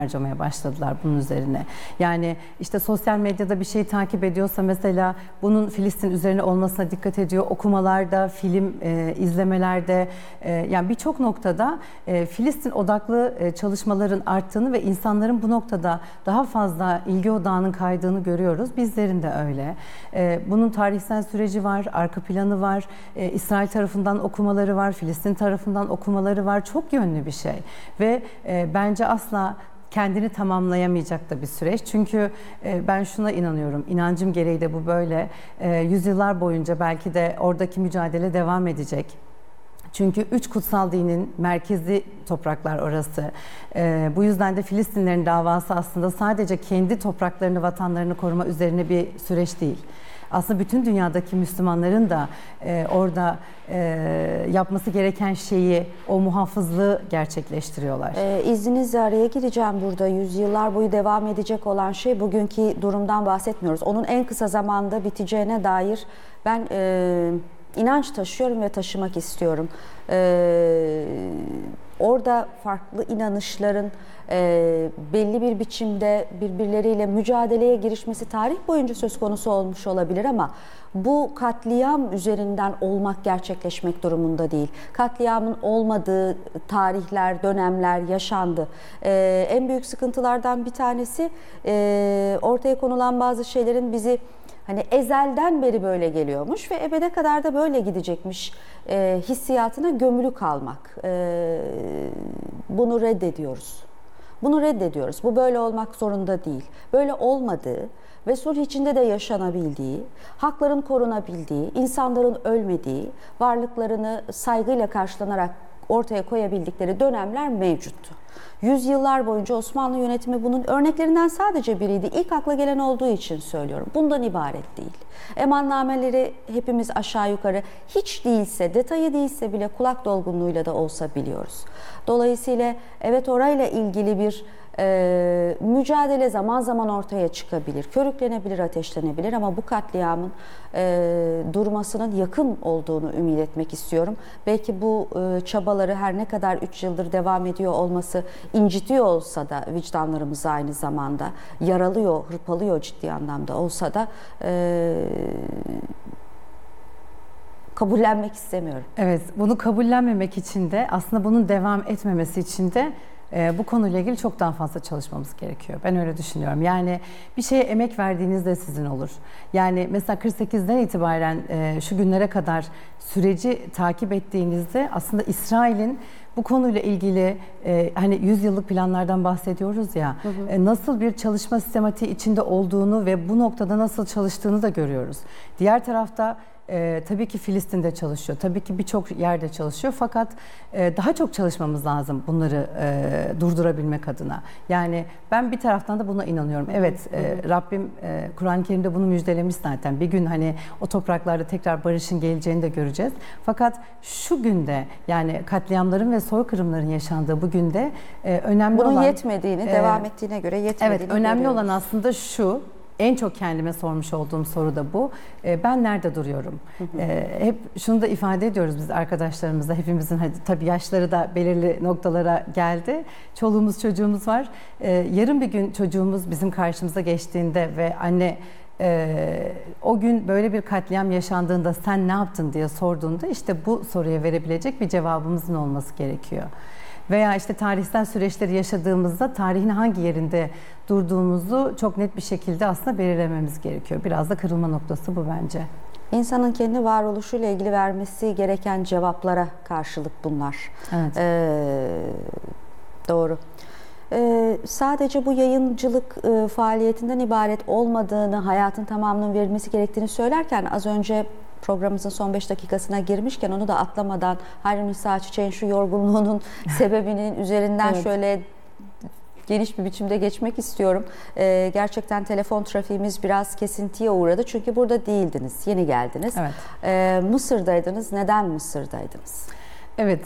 harcamaya başladılar bunun üzerine. Yani işte sosyal medyada bir şey takip ediyorsa mesela bunun Filistin üzerine olmasına dikkat ediyor. Okumalarda, film izlemelerde yani birçok noktada Filistin odaklı çalışmaların arttığını ve insanların bu noktada daha fazla ilgi odağının kaydığını görüyoruz. Bizlerin de öyle. Bunun tarihsel süreci var, arka planı var, İsrail tarafından okumaları var, Filistin tarafından okumaları var. Çok yönlü bir şey ve bence asla kendini tamamlayamayacak da bir süreç. Çünkü ben şuna inanıyorum, inancım gereği de bu böyle. Yüzyıllar boyunca belki de oradaki mücadele devam edecek. Çünkü 3 kutsal dinin merkezi topraklar orası. Bu yüzden de Filistinlerin davası aslında sadece kendi topraklarını, vatanlarını koruma üzerine bir süreç değil. Aslında bütün dünyadaki Müslümanların da orada yapması gereken şeyi, o muhafızlığı gerçekleştiriyorlar. İzninizle araya gireceğim burada. Yüzyıllar boyu devam edecek olan şey, bugünkü durumdan bahsetmiyoruz. Onun en kısa zamanda biteceğine dair ben inanç taşıyorum ve taşımak istiyorum. Orada farklı inanışların belli bir biçimde birbirleriyle mücadeleye girişmesi tarih boyunca söz konusu olmuş olabilir ama bu katliam üzerinden olmak, gerçekleşmek durumunda değil. Katliamın olmadığı tarihler, dönemler yaşandı. En büyük sıkıntılardan bir tanesi ortaya konulan bazı şeylerin bizi hani ezelden beri böyle geliyormuş ve ebede kadar da böyle gidecekmiş hissiyatına gömülü kalmak. Bunu reddediyoruz. Bunu reddediyoruz. Bu böyle olmak zorunda değil. Böyle olmadığı ve sulh içinde de yaşanabildiği, hakların korunabildiği, insanların ölmediği, varlıklarını saygıyla karşılanarak ortaya koyabildikleri dönemler mevcuttu. Yüzyıllar boyunca Osmanlı yönetimi bunun örneklerinden sadece biriydi. İlk akla gelen olduğu için söylüyorum. Bundan ibaret değil. Emannameleri hepimiz aşağı yukarı hiç değilse, detayı değilse bile kulak dolgunluğuyla da olsa biliyoruz. Dolayısıyla evet, orayla ilgili bir mücadele zaman zaman ortaya çıkabilir, körüklenebilir, ateşlenebilir ama bu katliamın durmasının yakın olduğunu ümit etmek istiyorum. Belki bu çabaları her ne kadar 3 yıldır devam ediyor olması incitiyor olsa da vicdanlarımızı, aynı zamanda yaralıyor, hırpalıyor ciddi anlamda olsa da kabullenmek istemiyorum. Evet, bunu kabullenmemek için de aslında bunun devam etmemesi için de bu konuyla ilgili çok daha fazla çalışmamız gerekiyor. Ben öyle düşünüyorum. Yani bir şeye emek verdiğinizde sizin olur. Yani mesela 48'den itibaren şu günlere kadar süreci takip ettiğinizde aslında İsrail'in bu konuyla ilgili hani 100 yıllık planlardan bahsediyoruz ya, nasıl bir çalışma sistematiği içinde olduğunu ve bu noktada nasıl çalıştığını da görüyoruz. Diğer tarafta tabii ki Filistin'de çalışıyor, tabii ki birçok yerde çalışıyor fakat daha çok çalışmamız lazım bunları durdurabilmek adına. Yani ben bir taraftan da buna inanıyorum. Evet, Rabbim Kur'an-ı Kerim'de bunu müjdelemiş zaten. Bir gün hani o topraklarda tekrar barışın geleceğini de göreceğiz. Fakat şu günde, yani katliamların ve soykırımların yaşandığı bu günde önemli bunun olan... yetmediğini, devam ettiğine göre yetmediğini Evet, önemli görüyoruz. olan aslında şu. En çok kendime sormuş olduğum soru da bu. Ben nerede duruyorum? Hep şunu da ifade ediyoruz biz arkadaşlarımızla. Hepimizin tabii yaşları da belirli noktalara geldi. Çoluğumuz, çocuğumuz var. Yarın bir gün çocuğumuz bizim karşımıza geçtiğinde ve anne o gün böyle bir katliam yaşandığında sen ne yaptın diye sorduğunda işte bu soruya verebilecek bir cevabımızın olması gerekiyor. Veya işte tarihsel süreçleri yaşadığımızda tarihin hangi yerinde durduğumuzu çok net bir şekilde aslında belirlememiz gerekiyor. Biraz da kırılma noktası bu bence. İnsanın kendi varoluşuyla ilgili vermesi gereken cevaplara karşılık bunlar. Evet. Doğru. Sadece bu yayıncılık faaliyetinden ibaret olmadığını, hayatın tamamının verilmesi gerektiğini söylerken az önce programımızın son 5 dakikasına girmişken onu da atlamadan Hayrunisa Çiçek'in şu yorgunluğunun sebebinin üzerinden evet, şöyle geniş bir biçimde geçmek istiyorum. Gerçekten telefon trafiğimiz biraz kesintiye uğradı. Çünkü burada değildiniz, yeni geldiniz. Evet. Mısır'daydınız. Neden Mısır'daydınız? Evet,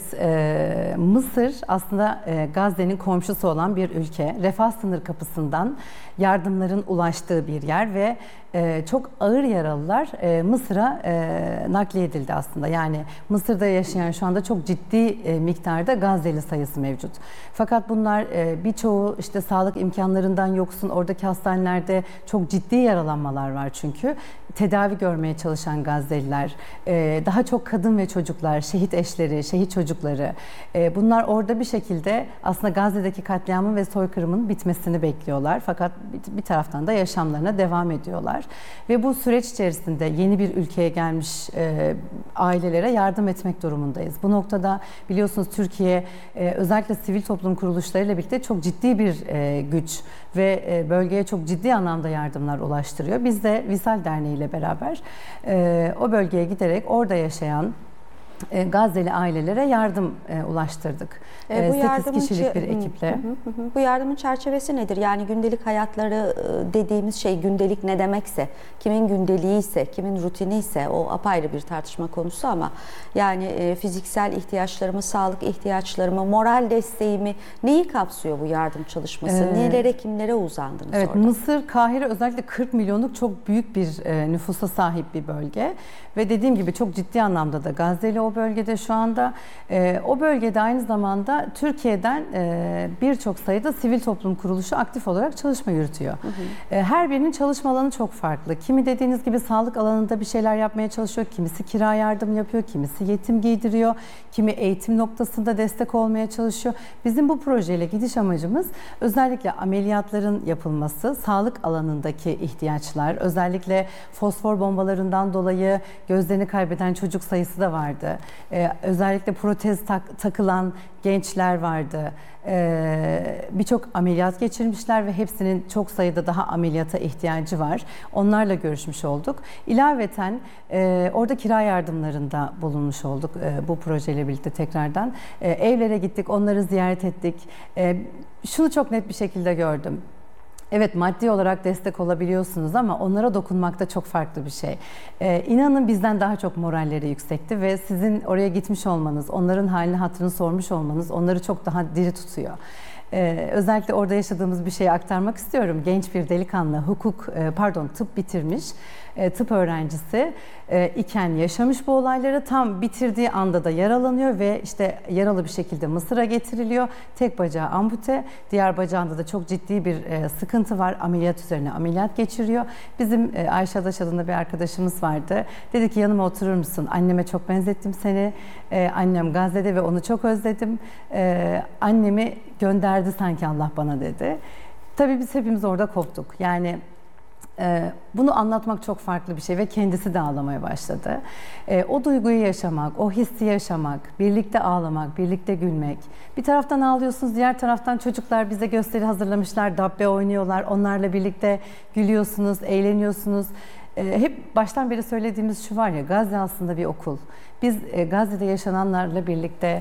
Mısır aslında Gazze'nin komşusu olan bir ülke. Refah sınır kapısından yardımların ulaştığı bir yer ve çok ağır yaralılar Mısır'a nakliye edildi aslında. Yani Mısır'da yaşayan şu anda çok ciddi miktarda Gazze'li sayısı mevcut. Fakat bunlar birçoğu işte sağlık imkanlarından yoksun. Oradaki hastanelerde çok ciddi yaralanmalar var çünkü. Tedavi görmeye çalışan Gazze'liler, daha çok kadın ve çocuklar, şehit eşleri, şehit çocukları. Bunlar orada bir şekilde aslında Gazze'deki katliamın ve soykırımın bitmesini bekliyorlar. Fakat bir taraftan da yaşamlarına devam ediyorlar. Ve bu süreç içerisinde yeni bir ülkeye gelmiş ailelere yardım etmek durumundayız. Bu noktada biliyorsunuz Türkiye özellikle sivil toplum kuruluşlarıyla birlikte çok ciddi bir güç ve bölgeye çok ciddi anlamda yardımlar ulaştırıyor. Biz de Visal Derneği ile beraber o bölgeye giderek orada yaşayan Gazze'li ailelere yardım ulaştırdık. 8 kişilik bir ekiple. Bu yardımın çerçevesi nedir? Yani gündelik hayatları dediğimiz şey gündelik ne demekse, kimin gündeliği ise, kimin rutini ise o apayrı bir tartışma konusu ama yani fiziksel ihtiyaçlarımı, sağlık ihtiyaçlarımı, moral desteğimi neyi kapsıyor bu yardım çalışması? Nelere, kimlere uzandınız evet, orada? Mısır, Kahire özellikle 40 milyonluk çok büyük bir nüfusa sahip bir bölge. Ve dediğim gibi çok ciddi anlamda da Gazze'li o bölgede şu anda. O bölgede aynı zamanda Türkiye'den birçok sayıda sivil toplum kuruluşu aktif olarak çalışma yürütüyor. Her birinin çalışma alanı çok farklı. Kimi dediğiniz gibi sağlık alanında bir şeyler yapmaya çalışıyor. Kimisi kira yardım yapıyor, kimisi yetim giydiriyor, kimi eğitim noktasında destek olmaya çalışıyor. Bizim bu projeyle gidiş amacımız özellikle ameliyatların yapılması, sağlık alanındaki ihtiyaçlar, özellikle fosfor bombalarından dolayı gözlerini kaybeden çocuk sayısı da vardı. Özellikle protez takılan gençler vardı. Birçok ameliyat geçirmişler ve hepsinin çok sayıda daha ameliyata ihtiyacı var. Onlarla görüşmüş olduk. İlaveten orada kira yardımlarında bulunmuş olduk bu projeyle birlikte tekrardan. Evlere gittik, onları ziyaret ettik. Şunu çok net bir şekilde gördüm. Evet, maddi olarak destek olabiliyorsunuz ama onlara dokunmak da çok farklı bir şey. İnanın bizden daha çok moralleri yüksekti ve sizin oraya gitmiş olmanız, onların halini hatırını sormuş olmanız onları çok daha diri tutuyor. Özellikle orada yaşadığımız bir şeyi aktarmak istiyorum. Genç bir delikanlı tıp bitirmiş, tıp öğrencisi iken yaşamış bu olayları. Tam bitirdiği anda da yaralanıyor ve işte yaralı bir şekilde Mısır'a getiriliyor. Tek bacağı ampute, diğer bacağında da çok ciddi bir sıkıntı var. Ameliyat üzerine ameliyat geçiriyor. Bizim Ayşe Adaş adında bir arkadaşımız vardı. Dedi ki yanıma oturur musun? Anneme çok benzettim seni. Annem Gazze'de ve onu çok özledim. Annemi gönderdi sanki Allah bana dedi. Tabii biz hepimiz orada koptuk. Yani bunu anlatmak çok farklı bir şey ve kendisi de ağlamaya başladı. O duyguyu yaşamak, o hissi yaşamak, birlikte ağlamak, birlikte gülmek. Bir taraftan ağlıyorsunuz, diğer taraftan çocuklar bize gösteri hazırlamışlar, dabbe oynuyorlar. Onlarla birlikte gülüyorsunuz, eğleniyorsunuz. Hep baştan beri söylediğimiz şu var ya, Gazze aslında bir okul. Biz Gazze'de yaşananlarla birlikte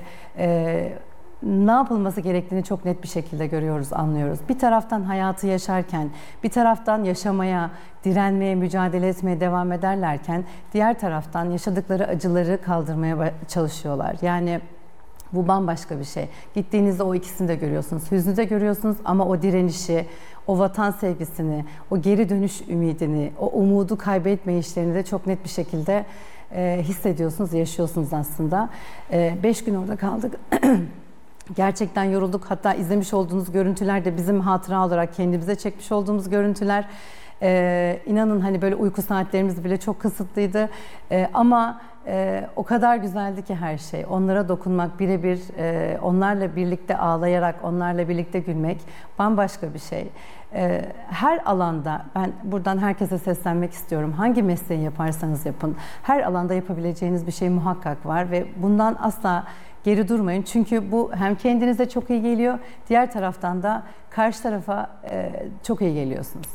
ne yapılması gerektiğini çok net bir şekilde görüyoruz, anlıyoruz. Bir taraftan hayatı yaşarken, bir taraftan yaşamaya, direnmeye, mücadele etmeye devam ederlerken, diğer taraftan yaşadıkları acıları kaldırmaya çalışıyorlar. Yani bu bambaşka bir şey. Gittiğinizde o ikisini de görüyorsunuz. Hüznü de görüyorsunuz ama o direnişi, o vatan sevgisini, o geri dönüş ümidini, o umudu kaybetmeyişlerini de çok net bir şekilde hissediyorsunuz, yaşıyorsunuz aslında. 5 gün orada kaldık. Gerçekten yorulduk. Hatta izlemiş olduğunuz görüntüler de bizim hatıra olarak kendimize çekmiş olduğumuz görüntüler. İnanın hani böyle uyku saatlerimiz bile çok kısıtlıydı. Ama o kadar güzeldi ki her şey. Onlara dokunmak, birebir onlarla birlikte ağlayarak, onlarla birlikte gülmek bambaşka bir şey. Her alanda, ben buradan herkese seslenmek istiyorum. Hangi mesleği yaparsanız yapın, her alanda yapabileceğiniz bir şey muhakkak var ve bundan asla geri durmayın. Çünkü bu hem kendinize çok iyi geliyor, diğer taraftan da karşı tarafa çok iyi geliyorsunuz.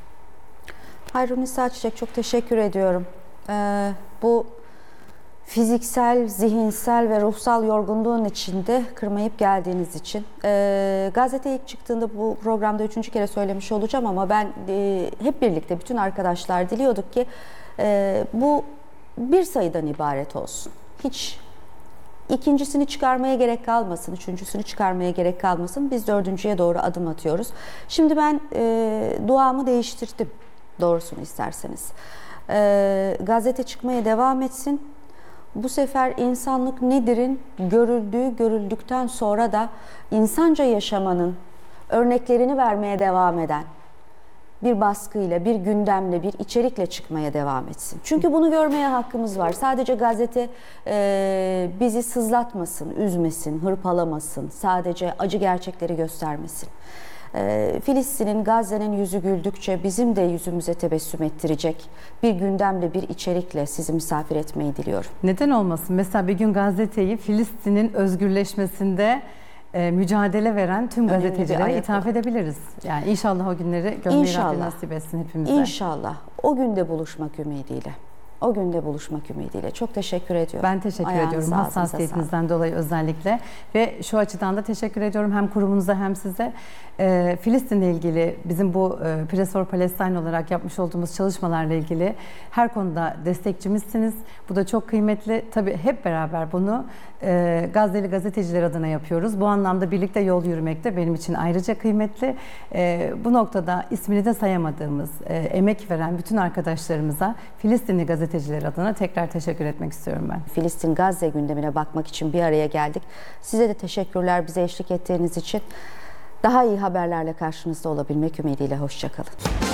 Hayrunisa Çiçek, çok teşekkür ediyorum. Bu fiziksel, zihinsel ve ruhsal yorgunluğun içinde kırmayıp geldiğiniz için. Gazete ilk çıktığında bu programda 3. kere söylemiş olacağım ama ben hep birlikte bütün arkadaşlar diliyorduk ki bu bir sayıdan ibaret olsun. Hiç ikincisini çıkarmaya gerek kalmasın, üçüncüsünü çıkarmaya gerek kalmasın. Biz dördüncüye doğru adım atıyoruz. Şimdi ben duamı değiştirdim, doğrusunu isterseniz. Gazete çıkmaya devam etsin. Bu sefer insanlık nedir'in görüldükten sonra da insanca yaşamanın örneklerini vermeye devam eden bir baskıyla, bir gündemle, bir içerikle çıkmaya devam etsin. Çünkü bunu görmeye hakkımız var. Sadece gazete bizi sızlatmasın, üzmesin, hırpalamasın, sadece acı gerçekleri göstermesin. Filistin'in, Gazze'nin yüzü güldükçe bizim de yüzümüze tebessüm ettirecek bir gündemle, bir içerikle sizi misafir etmeyi diliyorum. Neden olmasın? Mesela bir gün gazeteyi Filistin'in özgürleşmesinde mücadele veren tüm gazetecilere ithaf edebiliriz. Yani inşallah o günleri görmeyi Rabbim nasip etsin hepimize. İnşallah. O günde buluşmak ümidiyle. O günde buluşmak ümidiyle. Çok teşekkür ediyorum. Ben teşekkür ediyorum hassasiyetinizden dolayı özellikle. Ve şu açıdan da teşekkür ediyorum hem kurumunuza hem size. Filistin'le ilgili bizim bu Press for Palestine olarak yapmış olduğumuz çalışmalarla ilgili her konuda destekçimizsiniz. Bu da çok kıymetli. Tabii hep beraber bunu Gazze'li gazeteciler adına yapıyoruz. Bu anlamda birlikte yol yürümek de benim için ayrıca kıymetli. Bu noktada ismini de sayamadığımız, emek veren bütün arkadaşlarımıza Filistinli gazeteciler adına tekrar teşekkür etmek istiyorum ben. Filistin-Gazze gündemine bakmak için bir araya geldik. Size de teşekkürler bize eşlik ettiğiniz için. Daha iyi haberlerle karşınızda olabilmek ümidiyle hoşça kalın.